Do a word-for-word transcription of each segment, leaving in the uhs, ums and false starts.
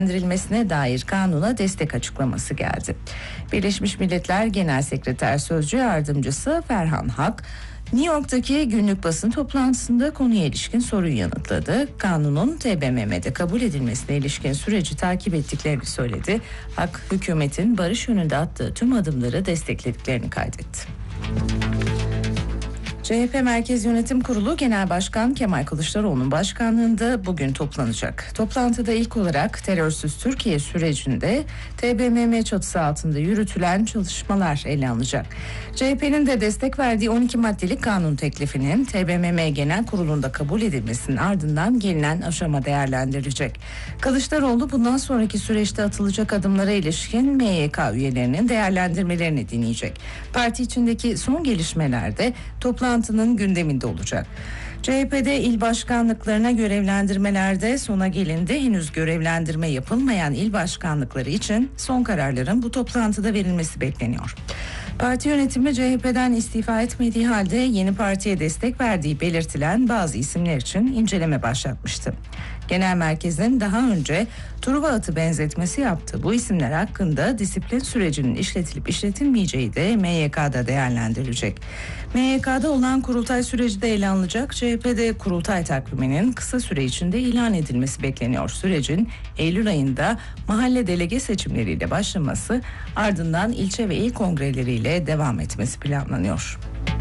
değerlendirilmesine dair kanuna destek açıklaması geldi. Birleşmiş Milletler Genel Sekreter Sözcü Yardımcısı Ferhan Hak, New York'taki günlük basın toplantısında konuya ilişkin soruyu yanıtladı. Kanunun T B M M'de kabul edilmesine ilişkin süreci takip ettiklerini söyledi. Hak, hükümetin barış yönünde attığı tüm adımları desteklediklerini kaydetti. C H P Merkez Yönetim Kurulu Genel Başkan Kemal Kılıçdaroğlu'nun başkanlığında bugün toplanacak. Toplantıda ilk olarak terörsüz Türkiye sürecinde T B M M çatısı altında yürütülen çalışmalar ele alınacak. C H P'nin de destek verdiği on iki maddelik kanun teklifinin T B M M Genel Kurulu'nda kabul edilmesinin ardından gelinen aşama değerlendirilecek. Kılıçdaroğlu bundan sonraki süreçte atılacak adımlara ilişkin M Y K üyelerinin değerlendirmelerini dinleyecek. Parti içindeki son gelişmelerde toplantı gündeminde olacak. C H P'de il başkanlıklarına görevlendirmelerde sona gelindi. Henüz görevlendirme yapılmayan il başkanlıkları için son kararların bu toplantıda verilmesi bekleniyor. Parti yönetimi C H P'den istifa etmediği halde yeni partiye destek verdiği belirtilen bazı isimler için inceleme başlatmıştı. Genel merkezin daha önce Truva atı benzetmesi yaptığı bu isimler hakkında disiplin sürecinin işletilip işletilmeyeceği de M Y K'da değerlendirilecek. M Y K'da olan kurultay süreci de ele alınacak. C H P'de kurultay takviminin kısa süre içinde ilan edilmesi bekleniyor. Sürecin Eylül ayında mahalle delege seçimleriyle başlaması, ardından ilçe ve il kongreleriyle devam etmesi planlanıyor.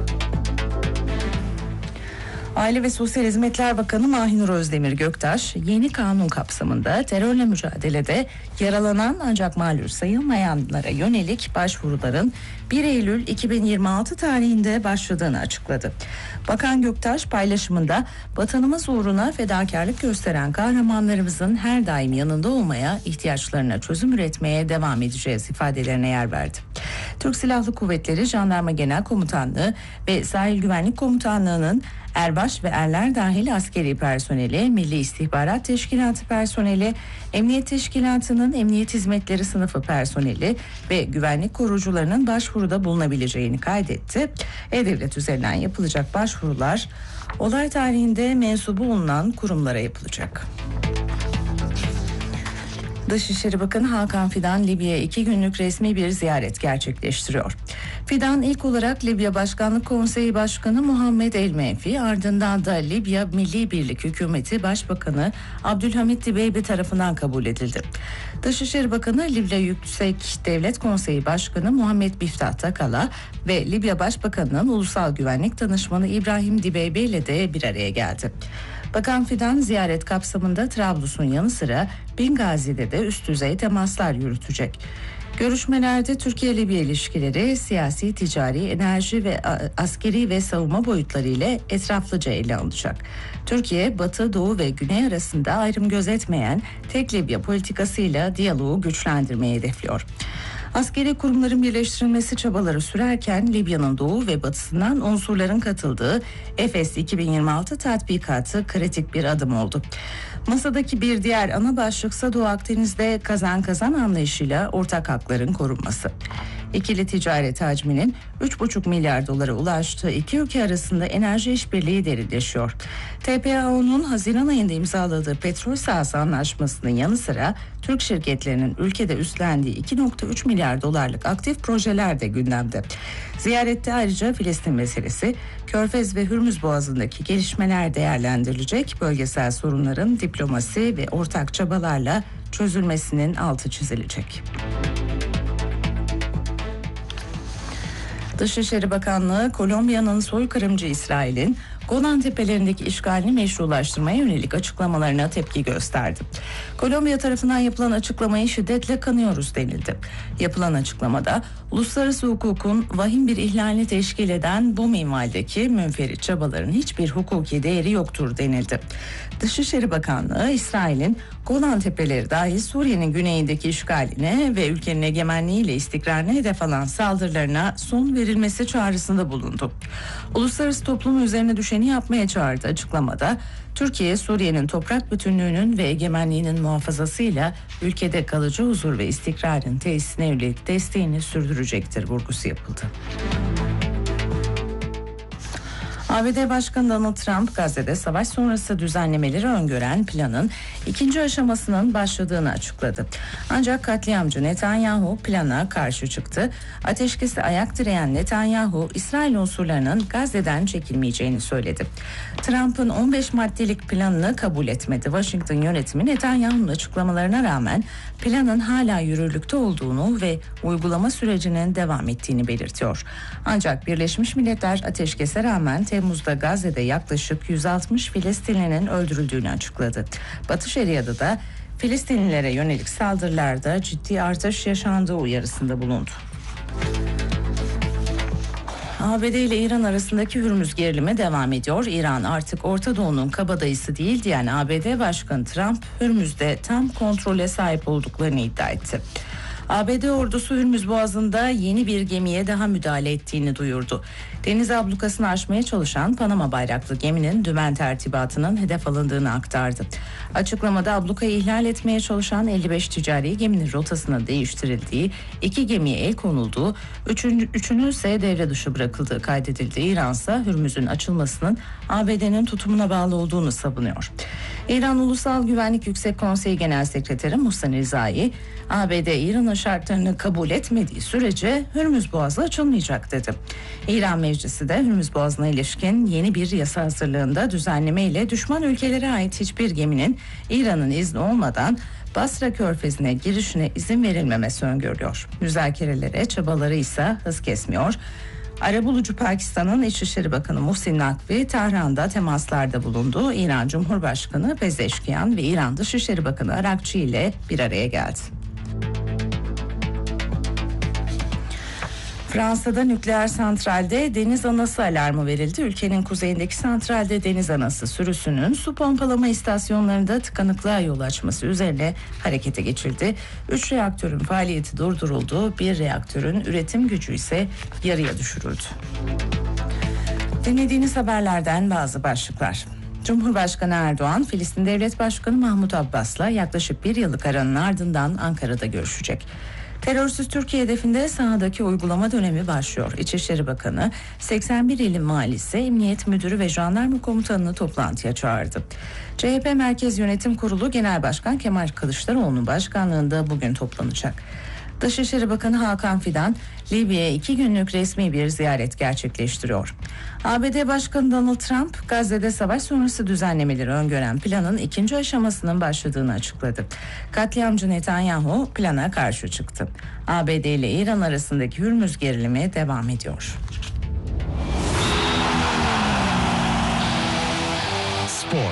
Aile ve Sosyal Hizmetler Bakanı Mahinur Özdemir Göktaş, yeni kanun kapsamında terörle mücadelede yaralanan ancak mağlup sayılmayanlara yönelik başvuruların bir Eylül iki bin yirmi altı tarihinde başladığını açıkladı. Bakan Göktaş paylaşımında vatanımız uğruna fedakarlık gösteren kahramanlarımızın her daim yanında olmaya, ihtiyaçlarına çözüm üretmeye devam edeceğiz ifadelerine yer verdi. Türk Silahlı Kuvvetleri Jandarma Genel Komutanlığı ve Sahil Güvenlik Komutanlığı'nın erbaş ve erler dahil askeri personeli, Milli İstihbarat Teşkilatı personeli, Emniyet Teşkilatı'nın Emniyet Hizmetleri sınıfı personeli ve güvenlik korucularının başvuruda bulunabileceğini kaydetti. E-Devlet üzerinden yapılacak başvurular olay tarihinde mensubu bulunan kurumlara yapılacak. Dışişleri Bakanı Hakan Fidan, Libya'ya iki günlük resmi bir ziyaret gerçekleştiriyor. Fidan ilk olarak Libya Başkanlık Konseyi Başkanı Muhammed El Menfi, ardından da Libya Milli Birlik Hükümeti Başbakanı Abdülhamit Dibeybe tarafından kabul edildi. Dışişleri Bakanı Libya Yüksek Devlet Konseyi Başkanı Muhammed Miftah Takala ve Libya Başbakanı'nın Ulusal Güvenlik Danışmanı İbrahim Dibeybe ile de bir araya geldi. Bakan Fidan ziyaret kapsamında Trablus'un yanı sıra Bingazi'de de üst düzey temaslar yürütecek. Görüşmelerde Türkiye-Libya ilişkileri siyasi, ticari, enerji ve askeri ve savunma boyutları ile etraflıca ele alınacak. Türkiye, Batı, Doğu ve Güney arasında ayrım gözetmeyen tek Libya politikasıyla diyaloğu güçlendirmeyi hedefliyor. Askeri kurumların birleştirilmesi çabaları sürerken Libya'nın doğu ve batısından unsurların katıldığı Efes iki bin yirmi altı tatbikatı kritik bir adım oldu. Masadaki bir diğer ana başlıksa Doğu Akdeniz'de kazan kazan anlayışıyla ortak hakların korunması. İkili ticaret hacminin üç buçuk milyar dolara ulaştığı iki ülke arasında enerji işbirliği derinleşiyor. T P A O'nun Haziran ayında imzaladığı petrol sahası anlaşmasının yanı sıra Türk şirketlerinin ülkede üstlendiği iki virgül üç milyar dolarlık aktif projeler de gündemde. Ziyarette ayrıca Filistin meselesi, Körfez ve Hürmüz Boğazı'ndaki gelişmeler değerlendirilecek, bölgesel sorunların diplomasi ve ortak çabalarla çözülmesinin altı çizilecek. Dışişleri Bakanlığı, Kolombiya'nın soykırımcı İsrail'in Golan Tepelerindeki işgalini meşrulaştırmaya yönelik açıklamalarına tepki gösterdi. Kolombiya tarafından yapılan açıklamayı şiddetle kınıyoruz denildi. Yapılan açıklamada uluslararası hukukun vahim bir ihlalini teşkil eden bu minvaldeki münferit çabaların hiçbir hukuki değeri yoktur denildi. Dışişleri Bakanlığı, İsrail'in Golan Tepeleri dahil Suriye'nin güneyindeki işgaline ve ülkenin egemenliğiyle istikrarına hedef alan saldırılarına son verilmesi çağrısında bulundu. Uluslararası toplum üzerine düşeni yapmaya çağırdı. Açıklamada Türkiye, Suriye'nin toprak bütünlüğünün ve egemenliğinin muhafazasıyla ülkede kalıcı huzur ve istikrarın tesisine yönelik desteğini sürdürecektir vurgusu yapıldı. A B D Başkanı Donald Trump, Gazze'de savaş sonrası düzenlemeleri öngören planın ikinci aşamasının başladığını açıkladı. Ancak katliamcı Netanyahu plana karşı çıktı. Ateşkese ayak direyen Netanyahu, İsrail unsurlarının Gazze'den çekilmeyeceğini söyledi. Trump'ın on beş maddelik planını kabul etmedi. Washington yönetimi Netanyahu'nun açıklamalarına rağmen planın hala yürürlükte olduğunu ve uygulama sürecinin devam ettiğini belirtiyor. Ancak Birleşmiş Milletler ateşkese rağmen Temmuz'da Gazze'de yaklaşık yüz altmış Filistinlinin öldürüldüğünü açıkladı. Batı Şeria'da da Filistinlilere yönelik saldırılarda ciddi artış yaşandığı uyarısında bulundu. A B D ile İran arasındaki Hürmüz gerilimi devam ediyor. İran artık Orta Doğu'nun kabadayısı değil diyen A B D Başkanı Trump, Hürmüz'de tam kontrole sahip olduklarını iddia etti. A B D ordusu Hürmüz Boğazı'nda yeni bir gemiye daha müdahale ettiğini duyurdu. Deniz ablukasını aşmaya çalışan Panama bayraklı geminin dümen tertibatının hedef alındığını aktardı. Açıklamada ablukayı ihlal etmeye çalışan elli beş ticari geminin rotasına değiştirildiği, iki gemiye el konulduğu, üçün, üçünün ise devre dışı bırakıldığı kaydedildi. İran ise Hürmüz'ün açılmasının A B D'nin tutumuna bağlı olduğunu savunuyor. İran Ulusal Güvenlik Yüksek Konseyi Genel Sekreteri Muhsen Rizai, A B D İran'ın şartlarını kabul etmediği sürece Hürmüz Boğazı açılmayacak dedi. İran Meclisi de Hürmüz Boğazı'na ilişkin yeni bir yasa hazırlığında düzenleme ile düşman ülkelere ait hiçbir geminin İran'ın izni olmadan Basra Körfezi'ne girişine izin verilmemesi öngörülüyor. Müzakerelere çabaları ise hız kesmiyor. Arabulucu Pakistan'ın İçişleri Bakanı Muhsin Nakvi, Tahran'da temaslarda bulundu. İran Cumhurbaşkanı Pezeşkiyan ve İran Dışişleri Bakanı Arakçı ile bir araya geldi. Fransa'da nükleer santralde deniz anası alarmı verildi. Ülkenin kuzeyindeki santralde deniz anası sürüsünün su pompalama istasyonlarında tıkanıklığa yol açması üzerine harekete geçildi. Üç reaktörün faaliyeti durduruldu. Bir reaktörün üretim gücü ise yarıya düşürüldü. Dinlediğiniz haberlerden bazı başlıklar. Cumhurbaşkanı Erdoğan, Filistin Devlet Başkanı Mahmut Abbas'la yaklaşık bir yıllık aranın ardından Ankara'da görüşecek. Terörsüz Türkiye hedefinde sahadaki uygulama dönemi başlıyor. İçişleri Bakanı seksen bir ilin valisi, emniyet müdürü ve jandarma komutanını toplantıya çağırdı. C H P Merkez Yönetim Kurulu Genel Başkan Kemal Kılıçdaroğlu'nun başkanlığında bugün toplanacak. Dışişleri Bakanı Hakan Fidan, Libya'ya iki günlük resmi bir ziyaret gerçekleştiriyor. A B D Başkanı Donald Trump, Gazze'de savaş sonrası düzenlemeleri öngören planın ikinci aşamasının başladığını açıkladı. Katliamcı Netanyahu plana karşı çıktı. A B D ile İran arasındaki Hürmüz gerilimi devam ediyor. Spor.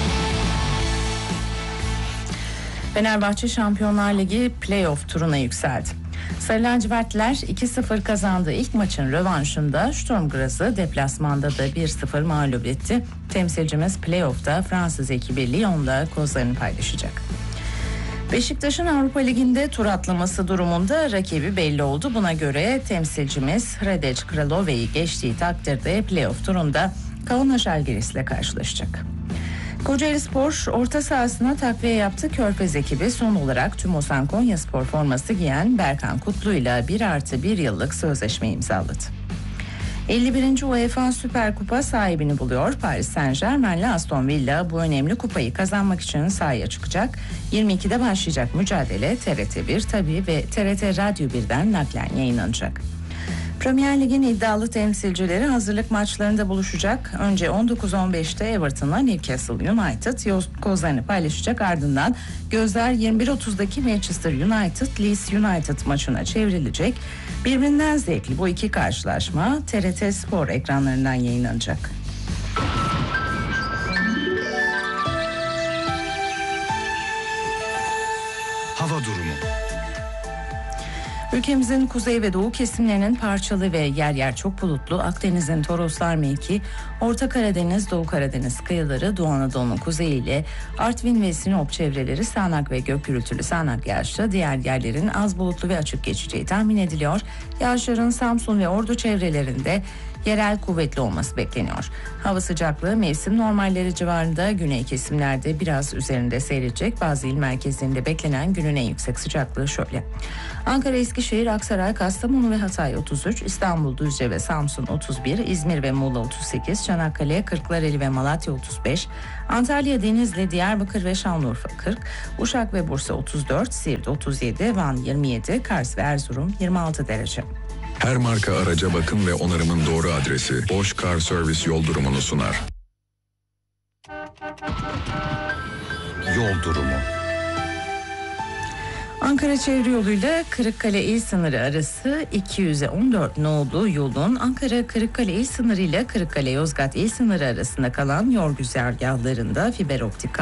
Fenerbahçe Şampiyonlar Ligi play-off turuna yükseldi. Sarı lacivertliler iki sıfır kazandığı ilk maçın rövanşında Sturm Graz'ı deplasmanda da bir sıfır mağlup etti. Temsilcimiz play-off'ta Fransız ekibi Lyon'la kozlarını paylaşacak. Beşiktaş'ın Avrupa Ligi'nde tur atlaması durumunda rakibi belli oldu. Buna göre temsilcimiz Hradec Kralove'yi geçtiği takdirde play-off turunda Kaunas Žalgiris ile karşılaşacak. Kocaelispor orta sahasına takviye yaptı. Körfez ekibi son olarak Tümosan Konyaspor forması giyen Berkan Kutlu ile bir artı bir yıllık sözleşme imzaladı. elli birinci UEFA Süper Kupa sahibini buluyor. Paris Saint-Germain ile Aston Villa bu önemli kupayı kazanmak için sahaya çıkacak. yirmi ikide başlayacak mücadele T R T bir tabii ve T R T Radyo birden naklen yayınlanacak. Premier Lig'in iddialı temsilcileri hazırlık maçlarında buluşacak. Önce on dokuz on beşte Everton'la Newcastle United kozlarını paylaşacak. Ardından gözler yirmi bir otuzdaki Manchester United Leeds United maçına çevrilecek. Birbirinden zevkli bu iki karşılaşma T R T Spor ekranlarından yayınlanacak. Hava durumu. Ülkemizin kuzey ve doğu kesimlerinin parçalı ve yer yer çok bulutlu, Akdeniz'in Toroslar mevki, Orta Karadeniz, Doğu Karadeniz kıyıları, Doğu Anadolu'nun kuzeyi ile Artvin ve Sinop çevreleri sağanak ve gök gürültülü sağanak yağışlı, diğer yerlerin az bulutlu ve açık geçeceği tahmin ediliyor. Yağışların Samsun ve Ordu çevrelerinde yerel kuvvetli olması bekleniyor. Hava sıcaklığı mevsim normalleri civarında, güney kesimlerde biraz üzerinde seyredecek. Bazı il merkezlerinde beklenen günün en yüksek sıcaklığı şöyle: Ankara, Eskişehir, Aksaray, Kastamonu ve Hatay otuz üç, İstanbul, Düzce ve Samsun otuz bir, İzmir ve Muğla otuz sekiz, Çanakkale, Kırklareli ve Malatya otuz beş, Antalya, Denizli, Diyarbakır ve Şanlıurfa kırk, Uşak ve Bursa otuz dört, Siirt otuz yedi, Van yirmi yedi, Kars ve Erzurum yirmi altı derece. Her marka araca bakım ve onarımın doğru adresi Bosch Car Service yol durumunu sunar. Yol durumu. Ankara çevre yoluyla Kırıkkale il sınırı arası iki yüz on dört nolu yolun Ankara Kırıkkale il sınırı ile Kırıkkale Yozgat il sınırı arasında kalan yol güzergahlarında fiber optik